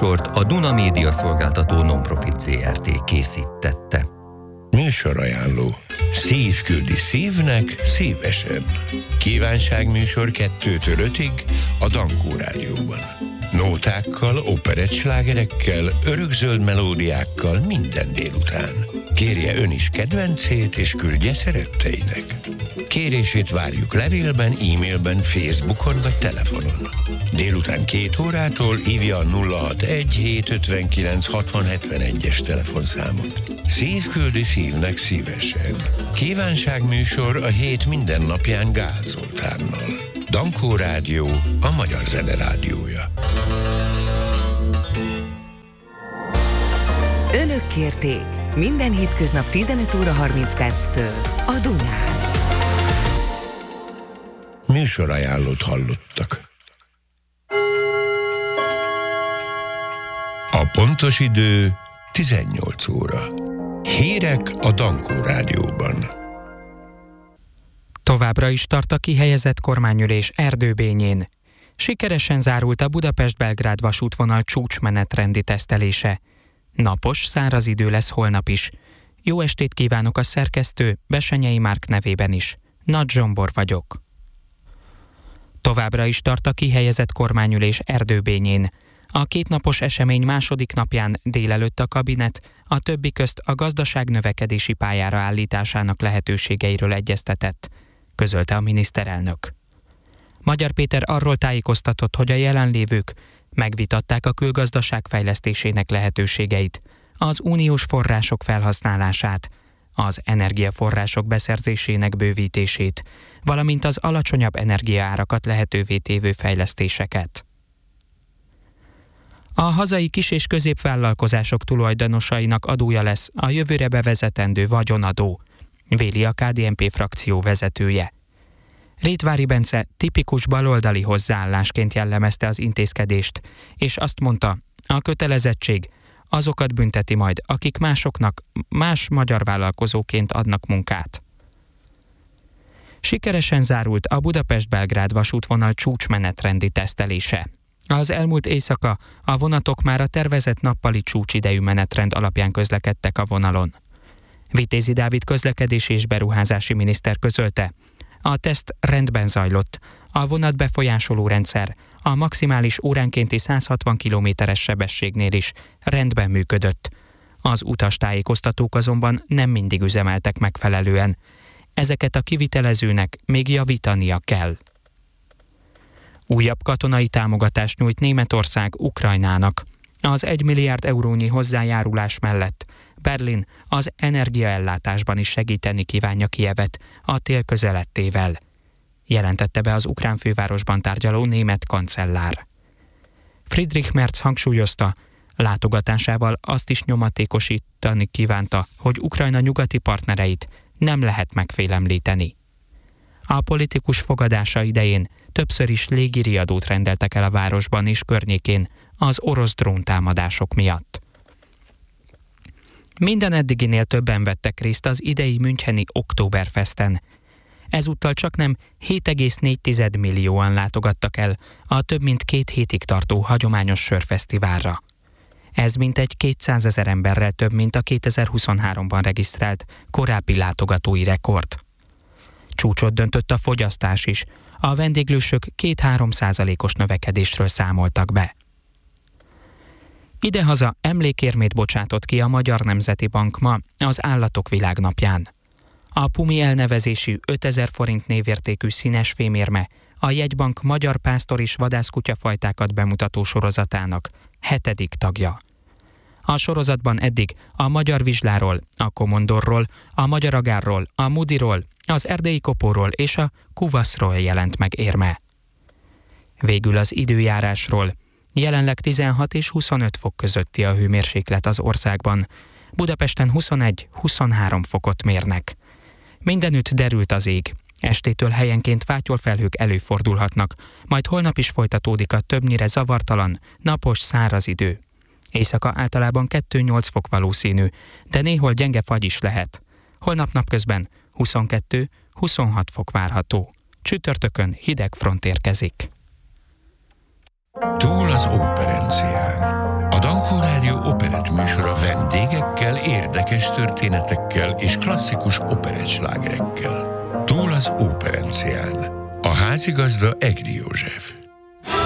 műsort a Duna Média Szolgáltató Nonprofit ZRT készítette. Műsorajánló. Szív küldi szívnek szívesen. Kívánságműsor 2-től 5-ig a Dankó Rádióban. Nótákkal, operettslágerekkel, örökzöld melódiákkal minden délután. Kérje ön is kedvencét, és küldje szeretteinek. Kérését várjuk levélben, e-mailben, Facebookon vagy telefonon. Délután 2 órától hívja a 061 759 6071-es telefonszámot. Szív küldi szívnek szívesen. Kívánságműsor a hét minden napján Gál Zoltánnal. Dankó Rádió, a magyar zene rádiója. Önök kérték minden hétköznap 15 óra 30 perctől a Dunán. Műsorajánlót hallottak. A pontos idő 18 óra. Hírek a Dankó Rádióban. Továbbra is tart a kihelyezett kormányülés Erdőbényén. Sikeresen zárult a Budapest-Belgrád vasútvonal csúcsmenetrendi tesztelése. Napos, száraz idő lesz holnap is. Jó estét kívánok a szerkesztő Bessenyei Márk nevében is. Nagy Zsombor vagyok. Továbbra is tart a kihelyezett kormányülés Erdőbényén. A kétnapos esemény második napján délelőtt a kabinet a többi közt a gazdaság növekedési pályára állításának lehetőségeiről egyeztetett, közölte a miniszterelnök. Magyar Péter arról tájékoztatott, hogy a jelenlévők megvitatták a külgazdaság fejlesztésének lehetőségeit, az uniós források felhasználását, az energiaforrások beszerzésének bővítését, valamint az alacsonyabb energiaárakat lehetővé tévő fejlesztéseket. A hazai kis- és középvállalkozások tulajdonosainak adója lesz a jövőre bevezetendő vagyonadó, véli a KDNP frakció vezetője. Rétvári Bence tipikus baloldali hozzáállásként jellemezte az intézkedést, és azt mondta, a kötelezettség azokat bünteti majd, akik másoknak más magyar vállalkozóként adnak munkát. Sikeresen zárult a Budapest-Belgrád vasútvonal csúcsmenetrendi tesztelése. Az elmúlt éjszaka a vonatok már a tervezett nappali csúcsidejű menetrend alapján közlekedtek a vonalon. Vitézi Dávid közlekedési és beruházási miniszter közölte, a teszt rendben zajlott, a vonat befolyásoló rendszer a maximális óránkénti 160 km-es sebességnél is rendben működött. Az utastájékoztatók azonban nem mindig üzemeltek megfelelően. Ezeket a kivitelezőnek még javítania kell. Újabb katonai támogatást nyújt Németország Ukrajnának. Az 1 milliárd eurónyi hozzájárulás mellett Berlin az energiaellátásban is segíteni kívánja Kijevet a tél közelettével, jelentette be az ukrán fővárosban tárgyaló német kancellár. Friedrich Merz hangsúlyozta, látogatásával azt is nyomatékosítani kívánta, hogy Ukrajna nyugati partnereit nem lehet megfélemlíteni. A politikus fogadása idején többször is légiriadót rendeltek el a városban és környékén az orosz dróntámadások miatt. Minden eddiginél többen vettek részt az idei müncheni Oktoberfesten. Ezúttal csaknem 7,4 millióan látogattak el a több mint 2 hétig tartó hagyományos sörfesztiválra. Ez mintegy 200 000 emberrel több, mint a 2023-ban regisztrált korábbi látogatói rekord. Csúcsot döntött a fogyasztás is, a vendéglősök 2-3% növekedésről számoltak be. Idehaza emlékérmét bocsátott ki a Magyar Nemzeti Bank ma az Állatok Világnapján. A Pumi elnevezésű 5000 forint névértékű színes fémérme a jegybank magyar pásztor és vadászkutyafajtákat bemutató sorozatának 7. tagja. A sorozatban eddig a magyar vizsláról, a komondorról, a magyar agárról, a mudiról, az erdélyi kopóról és a kuvaszról jelent meg érme. Végül az időjárásról. Jelenleg 16 és 25 fok közötti a hőmérséklet az országban. Budapesten 21-23 fokot mérnek. Mindenütt derült az ég. Estétől helyenként fátyolfelhők előfordulhatnak, majd holnap is folytatódik a többnyire zavartalan, napos, száraz idő. Éjszaka általában 2-8 fok valószínű, de néhol gyenge fagy is lehet. Holnap napközben 22-26 fok várható. Csütörtökön hideg front érkezik. Túl az óperencián. A Klubrádió operett műsora vendégekkel, érdekes történetekkel és klasszikus operettslágerekkel. Túl az óperencián. A házigazda Egri József.